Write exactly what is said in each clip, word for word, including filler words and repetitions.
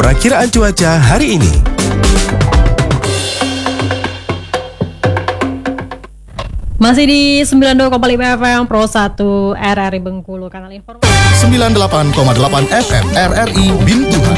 Perakiraan cuaca hari ini. Masih di sembilan puluh dua koma lima F M Pro satu R R I Bengkulu, kanal informasi sembilan puluh delapan koma delapan F M R R I Bintuhan.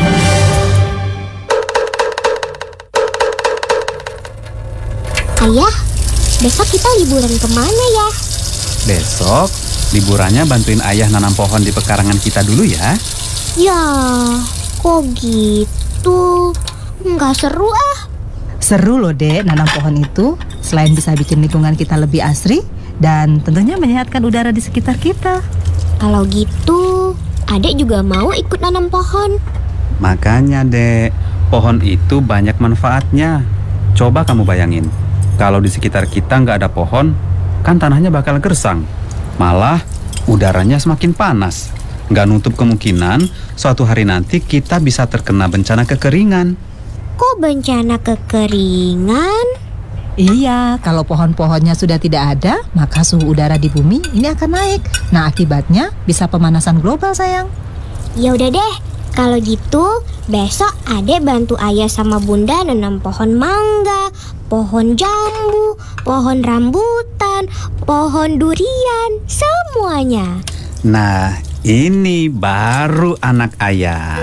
Ayah, besok kita liburan kemana ya? Besok, liburannya bantuin ayah nanam pohon di pekarangan kita dulu ya. Ya, kok gitu? Nggak seru ah. Seru loh dek, nanam pohon itu. Selain bisa bikin lingkungan kita lebih asri dan tentunya menyehatkan udara di sekitar kita. Kalau gitu, adek juga mau ikut nanam pohon. Makanya dek, pohon itu banyak manfaatnya. Coba kamu bayangin, kalau di sekitar kita nggak ada pohon, kan tanahnya bakal gersang. Malah udaranya semakin panas. Nggak nutup kemungkinan suatu hari nanti kita bisa terkena bencana kekeringan. Kok bencana kekeringan? Iya, kalau pohon-pohonnya sudah tidak ada, maka suhu udara di bumi ini akan naik. Nah, akibatnya bisa pemanasan global, sayang. Ya udah deh, kalau gitu besok adek bantu ayah sama bunda nanam pohon mangga, pohon jambu, pohon rambutan, pohon durian, semuanya. Nah, ini baru anak ayah.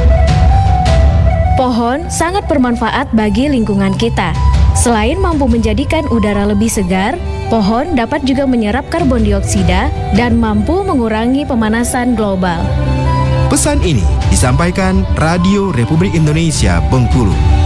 Pohon sangat bermanfaat bagi lingkungan kita. Selain mampu menjadikan udara lebih segar, pohon dapat juga menyerap karbon dioksida dan mampu mengurangi pemanasan global. Pesan ini disampaikan Radio Republik Indonesia Bengkulu.